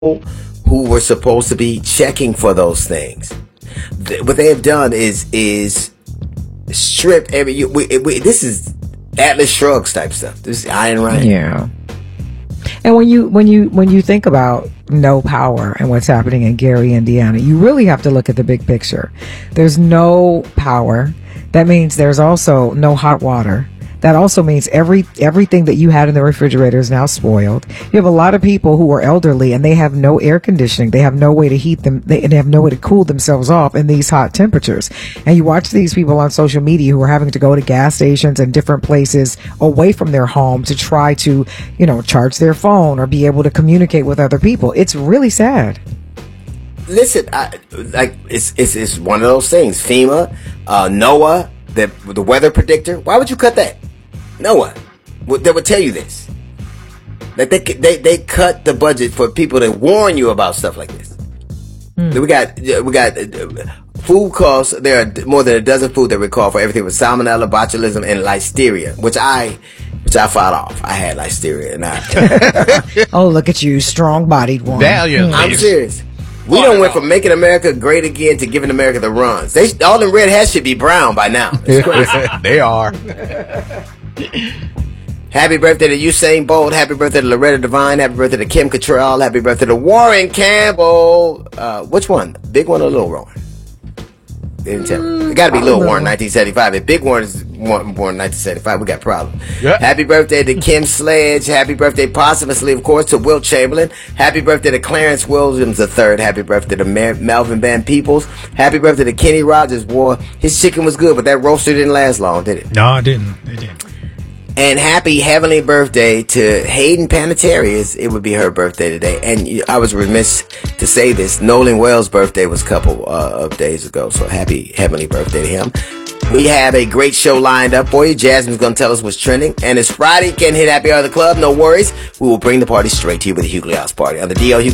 who were supposed to be checking for those things. What they have done is stripped every. This is Atlas Shrugs type stuff. This is Iron Ryan. Yeah. And when you think about no power and what's happening in Gary, Indiana, you really have to look at the big picture. There's no power. That means there's also no hot water. That also means everything that you had in the refrigerator is now spoiled. You have a lot of people who are elderly and they have no air conditioning. They have no way to heat them. They have no way to cool themselves off in these hot temperatures. And you watch these people on social media who are having to go to gas stations and different places away from their home to try to, charge their phone or be able to communicate with other people. It's really sad. Listen, it's one of those things. FEMA, NOAA, the weather predictor. Why would you cut that? NOAA, they would tell you this. That they cut the budget for people to warn you about stuff like this. We got food costs. There are more than a dozen food that recall for everything with salmonella, botulism, and listeria, which I fought off. I had listeria, and oh, look at you, strong-bodied one. I'm serious. We don't went from making America great again to giving America the runs. All the red hats should be brown by now. It's crazy. They are. Happy birthday to Usain Bolt. Happy birthday to Loretta Devine. Happy birthday to Kim Cattrall. Happy birthday to Warren Campbell. Which one? Big one or little Warren? They didn't tell me. It got to be little Warren, 1975. If Big Warren is born in 1975, we got a problem. Yep. Happy birthday to Kim Sledge. Happy birthday, posthumously, of course, to Wilt Chamberlain. Happy birthday to Clarence Williams III. Happy birthday to Melvin Van Peebles. Happy birthday to Kenny Rogers. Boy, his chicken was good, but that roaster didn't last long, did it? No, it didn't. It didn't. And happy heavenly birthday to Hayden Panettiere. It would be her birthday today. And I was remiss to say this. Nolan Wells' birthday was a couple of days ago. So happy heavenly birthday to him. We have a great show lined up for you. Jasmine's going to tell us what's trending. And it's Friday. Can't hit Happy Hour of the Club. No worries. We will bring the party straight to you with the Hughley House Party on the DL